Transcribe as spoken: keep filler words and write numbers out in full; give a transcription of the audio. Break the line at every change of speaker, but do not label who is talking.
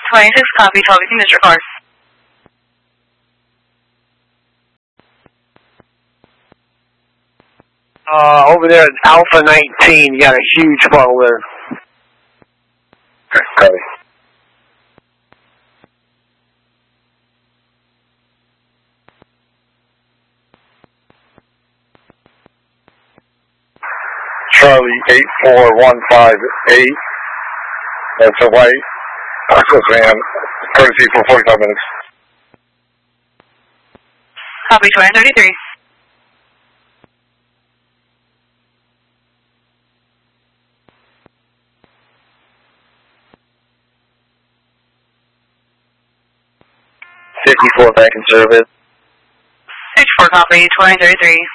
twenty-six, copy, targeting disregard.
Uh, over there at Alpha nineteen, you got a huge funnel there.
Okay, copy. Charlie eight four one five eight. That's a white Access van, courtesy for forty-five minutes.
Copy, twenty thirty-three.
fifty-four back in service.
fifty-four, copy, twenty thirty-three.